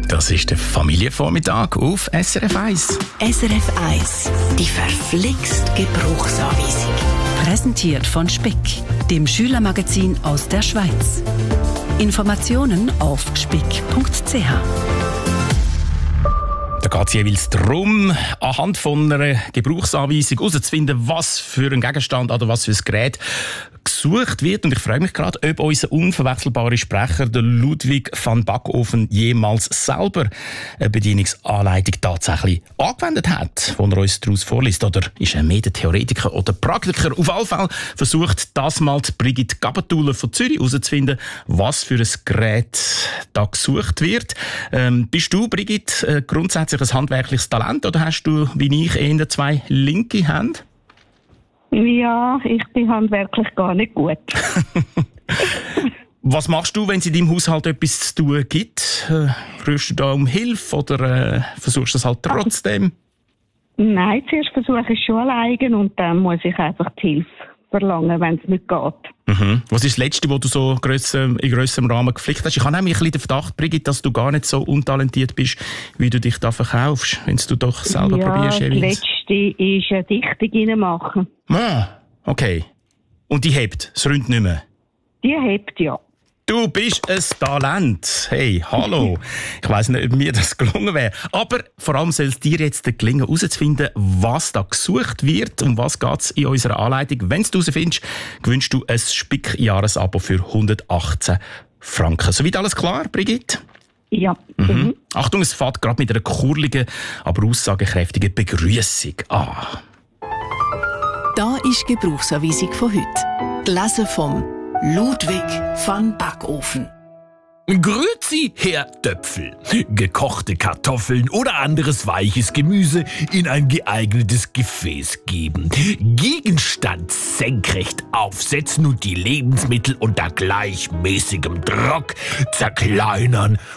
Das ist der Familienvormittag auf SRF 1. SRF 1, die verflixt Gebrauchsanweisung. Präsentiert von Spick, dem Schülermagazin aus der Schweiz. Informationen auf spick.ch. Da geht es jeweils darum, anhand von einer Gebrauchsanweisung herauszufinden, was für ein Gegenstand oder was für ein Gerät gesucht wird. Und ich freue mich gerade, ob unser unverwechselbarer Sprecher, der Ludwig van Backofen, jemals selber eine Bedienungsanleitung tatsächlich angewendet hat, die er uns daraus vorliest. Oder ist er mehr der Theoretiker oder Praktiker? Auf jeden Fall versucht das mal die Brigitte Gabatuller von Zürich herauszufinden, was für ein Gerät da gesucht wird. Bist du, Brigitte, grundsätzlich ein handwerkliches Talent oder hast du, wie ich, eher zwei linke Hände? Ja, ich bin handwerklich gar nicht gut. Was machst du, wenn es in deinem Haushalt etwas zu tun gibt? Rührst du da um Hilfe oder versuchst du das halt trotzdem? Nein, zuerst versuche ich es schon alleine und dann muss ich einfach die Hilfe verlangen, wenn es nicht geht. Mhm. Was ist das Letzte, was du so in grösserem Rahmen geflickt hast? Ich habe nämlich ein bisschen den Verdacht, Brigitte, dass du gar nicht so untalentiert bist, wie du dich da verkaufst, wenn du doch selber probierst. Das Letzte ist eine Dichtung reinmachen. Ah, okay. Und die hebt, es rinnt nicht mehr? Die hebt, ja. Du bist ein Talent. Hey, hallo. Ich weiss nicht, ob mir das gelungen wäre. Aber vor allem soll es dir jetzt gelingen, herauszufinden, was da gesucht wird. Um was geht es in unserer Anleitung. Wenn du es herausfindest, gewünscht du ein Spick-Jahresabo für 118 Franken. Soweit alles klar, Brigitte? Ja. Mhm. Achtung, es fährt gerade mit einer kurligen, aber aussagekräftigen Begrüßung an. Da ist die Gebrauchsanweisung von heute. Gelesen vom Ludwig van Backofen. Grüezi, Herr Töpfel. Gekochte Kartoffeln oder anderes weiches Gemüse in ein geeignetes Gefäß geben. Gegenstand senkrecht aufsetzen und die Lebensmittel unter gleichmäßigem Druck zerkleinern